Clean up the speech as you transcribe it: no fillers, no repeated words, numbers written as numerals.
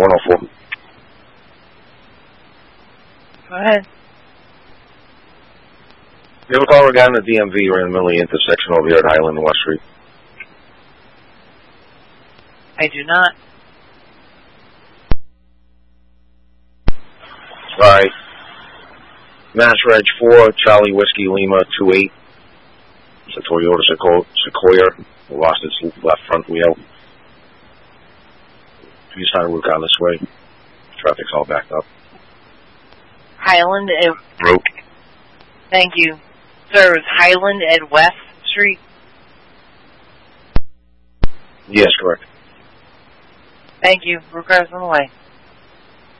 104. Go ahead. You have a call regarding the DMV. We're in the middle of the intersection over here at Highland and West Street. I do not. Alright. Mass Reg 4, Charlie Whiskey Lima 28. It's a Toyota Sequoia. Lost its left front wheel. Please try to work on this way. Traffic's all backed up. Highland at... Rope. Thank you. Sir, is Highland at West Street? Yes, correct. Thank you. We're crossing the way.